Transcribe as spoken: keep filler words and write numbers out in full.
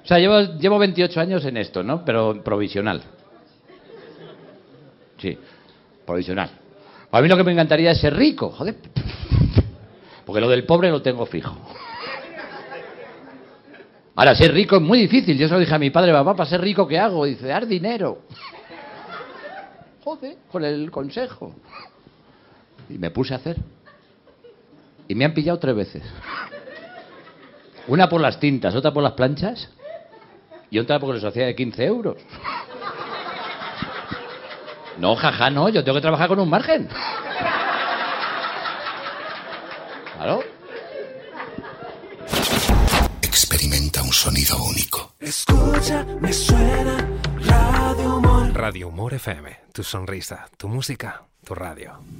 O sea, llevo, llevo veintiocho años en esto, ¿no? Pero provisional. Sí, provisional. A mí lo que me encantaría es ser rico, joder. Porque lo del pobre lo tengo fijo. Ahora, ser rico es muy difícil. Yo se lo dije a mi padre, papá, para ser rico, ¿qué hago? Y dice, dar dinero. Joder, con el consejo. Y me puse a hacer. Y me han pillado tres veces. Una por las tintas, otra por las planchas y otra porque les hacía de quince euros. No, jaja, no, yo tengo que trabajar con un margen. Claro. Experimenta un sonido único. Escucha, me suena Radio Humor. Radio Humor F M, tu sonrisa, tu música, tu radio.